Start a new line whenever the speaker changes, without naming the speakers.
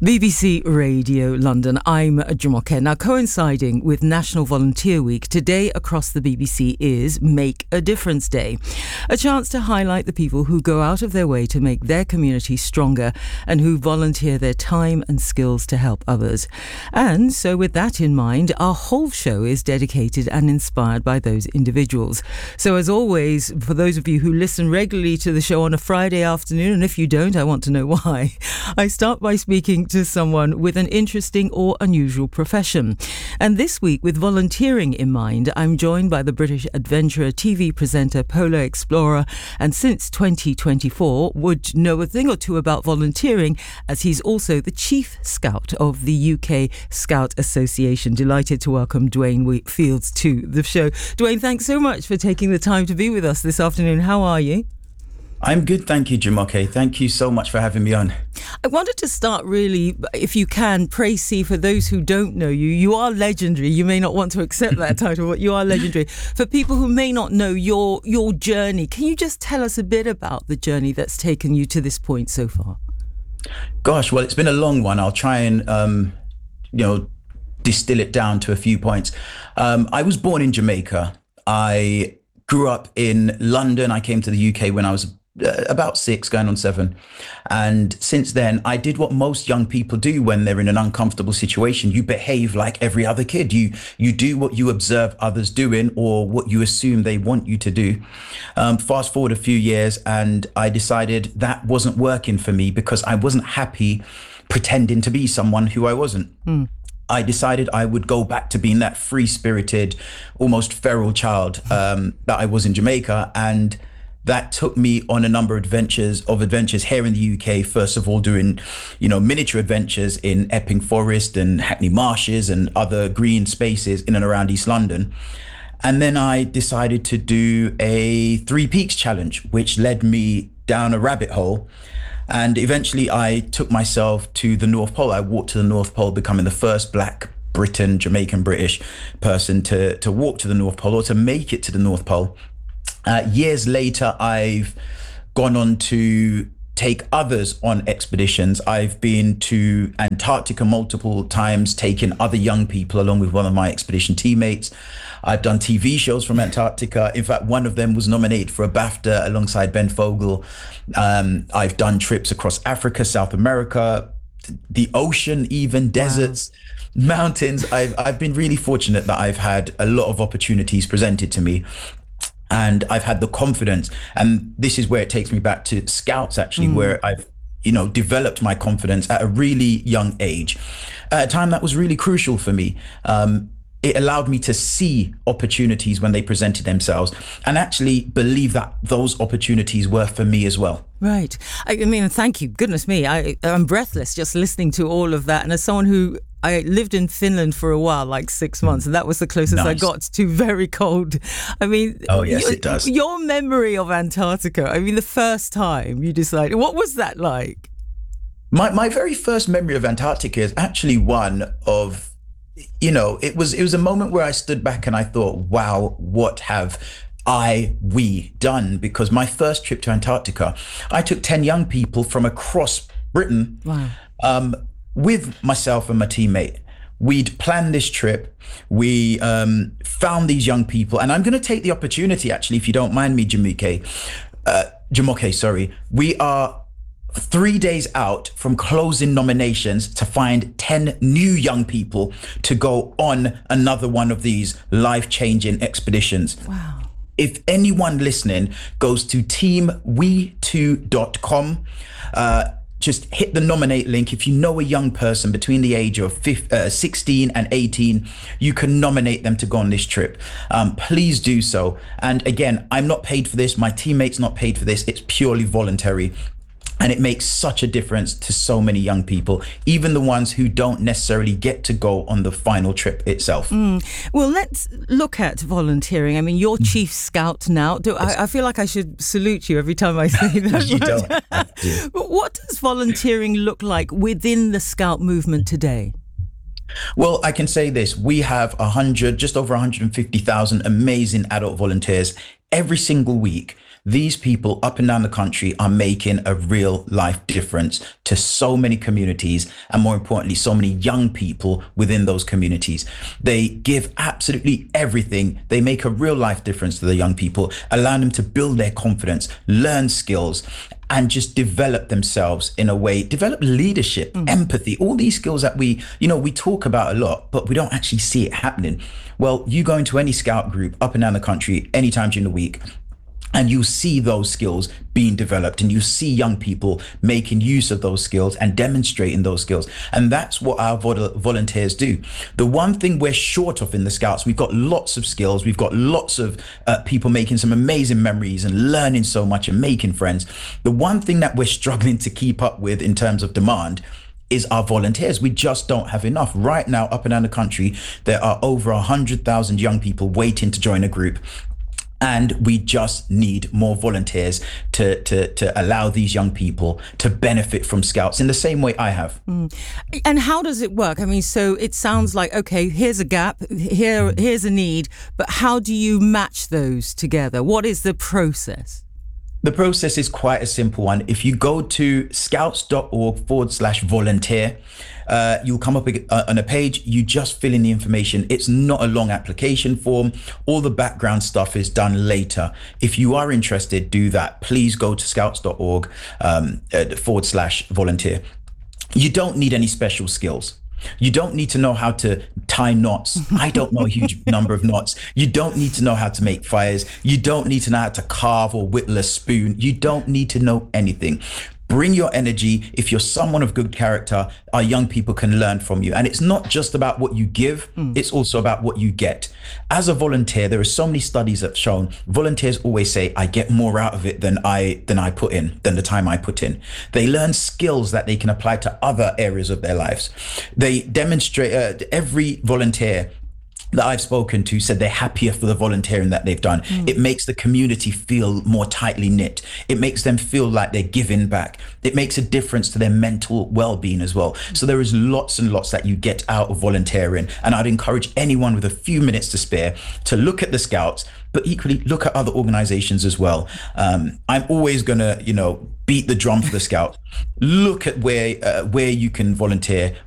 BBC Radio London, I'm Jumoke. Now, coinciding with National Volunteer Week, today across the BBC is Make a Difference Day. A chance to highlight the people who go out of their way to make their community stronger and who volunteer their time and skills to help others. And so with that in mind, our whole show is dedicated and inspired by those individuals. So as always, for those of you who listen regularly to the show on a Friday afternoon, and if you don't, I want to know why, I start by speaking to someone with an interesting or unusual profession. And this week, with volunteering in mind, I'm joined by the British adventurer, TV presenter, polar explorer, and since 2024 would know a thing or two about volunteering, as he's also the chief scout of the UK Scout Association. Delighted to welcome Dwayne Fields to the show. Dwayne, thanks so much for taking the time to be with us this afternoon. How are you?
I'm good, thank you, Jumoke. Thank you so much for having me on.
I wanted to start really, if you can, Tracy, for those who don't know you, you are legendary. You may not want to accept that title, but you are legendary. For people who may not know your journey, can you just tell us a bit about the journey that's taken you to this point so far?
Gosh, well, it's been a long one. I'll try and, distill it down to a few points. I was born in Jamaica. I grew up in London. I came to the UK when I was about 6, going on 7. And since then, I did what most young people do when they're in an uncomfortable situation. You behave like every other kid. You do what you observe others doing or what you assume they want you to do. Fast forward a few years, and I decided that wasn't working for me because I wasn't happy pretending to be someone who I wasn't. I decided I would go back to being that free-spirited, almost feral child that I was in Jamaica. And that took me on a number of adventures here in the UK. First of all, doing, miniature adventures in Epping Forest and Hackney Marshes and other green spaces in and around East London. And then I decided to do a 3 Peaks challenge, which led me down a rabbit hole. And eventually I took myself to the North Pole. I walked to the North Pole, becoming the first Black Jamaican British person to walk to the North Pole or to make it to the North Pole. Years later, I've gone on to take others on expeditions. I've been to Antarctica multiple times, taking other young people along with one of my expedition teammates. I've done TV shows from Antarctica. In fact, one of them was nominated for a BAFTA alongside Ben Fogle. I've done trips across Africa, South America, the ocean, even deserts, mountains. I've been really fortunate that I've had a lot of opportunities presented to me. And I've had the confidence, and this is where it takes me back to Scouts, actually, where I've, developed my confidence at a really young age, at a time that was really crucial for me. It allowed me to see opportunities when they presented themselves and actually believe that those opportunities were for me as well.
Right. I mean, thank you. Goodness me. I'm breathless just listening to all of that. And as someone who I lived in Finland for a while, like 6 months, and that was the closest I got to very cold. I mean,
oh yes, it does.
Your memory of Antarctica, I mean, the first time you decided, what was that like?
My very first memory of Antarctica is actually one of, it was a moment where I stood back and I thought, wow, what have we done? Because my first trip to Antarctica, I took 10 young people from across Britain. Wow. With myself and my teammate. We'd planned this trip. We found these young people, and I'm going to take the opportunity, actually, if you don't mind me, Jumoke, sorry. We are 3 days out from closing nominations to find 10 new young people to go on another one of these life-changing expeditions.
Wow.
If anyone listening goes to teamwe2.com, just hit the nominate link. If you know a young person between the age of 16 and 18, you can nominate them to go on this trip. Please do so. And again, I'm not paid for this. My teammate's not paid for this. It's purely voluntary. And it makes such a difference to so many young people, even the ones who don't necessarily get to go on the final trip itself.
Well, let's look at volunteering. I mean, you're chief scout now. I feel like I should salute you every time I say that.
You don't have to.
But what does volunteering look like within the scout movement today?
Well, I can say this. We have just over 150,000 amazing adult volunteers every single week. these people up and down the country are making a real life difference to so many communities, and more importantly, so many young people within those communities. They give absolutely everything. They make a real life difference to the young people, allowing them to build their confidence, learn skills, and just develop themselves in a way, develop leadership, empathy, all these skills that we talk about a lot, but we don't actually see it happening. Well, you go into any scout group up and down the country, anytime during the week, and you see those skills being developed, and you see young people making use of those skills and demonstrating those skills. And that's what our volunteers do. The one thing we're short of in the Scouts, we've got lots of skills. We've got lots of people making some amazing memories and learning so much and making friends. The one thing that we're struggling to keep up with in terms of demand is our volunteers. We just don't have enough. Right now, up and down the country, there are over 100,000 young people waiting to join a group. And we just need more volunteers to allow these young people to benefit from Scouts in the same way I have.
And how does it work? I mean, so it sounds like, okay, here's a gap, here's a need, but how do you match those together? What is the process?
The process is quite a simple one. If you go to scouts.org/volunteer, you'll come up on a page. You just fill in the information. It's not a long application form. All the background stuff is done later. If you are interested, do that. Please go to scouts.org/volunteer. You don't need any special skills. You don't need to know how to tie knots. I don't know a huge number of knots. You don't need to know how to make fires. You don't need to know how to carve or whittle a spoon. You don't need to know anything. Bring your energy. If you're someone of good character, our young people can learn from you. And it's not just about what you give, it's also about what you get. As a volunteer, there are so many studies that have shown volunteers always say, I get more out of it than I put in, than the time I put in. They learn skills that they can apply to other areas of their lives. They demonstrate, every volunteer that I've spoken to said they're happier for the volunteering that they've done. It makes the community feel more tightly knit. It makes them feel like they're giving back. It makes a difference to their mental well-being as well. So there is lots and lots that you get out of volunteering. And I'd encourage anyone with a few minutes to spare to look at the Scouts, but equally look at other organizations as well. I'm always going to, beat the drum for the Scouts. Look at where you can volunteer.